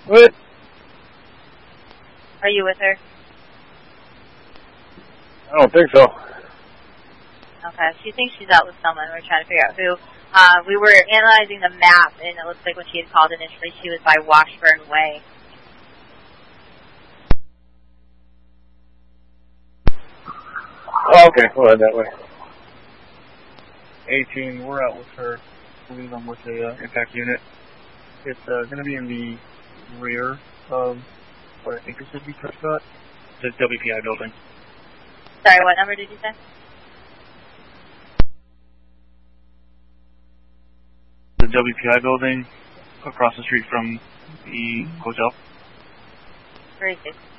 What? Are you with her? I don't think so. Okay, she thinks she's out with someone. We're trying to figure out who. We were analyzing the map, and it looks like when she had called initially, she was by Washburn Way. Oh, okay, we'll head that way. 18, we're out with her. I believe I'm with the impact unit. It's going to be in the rear of what I think is the Prescott, the WPI building. Sorry, what number did you say? The WPI building across the street from the hotel. Very good.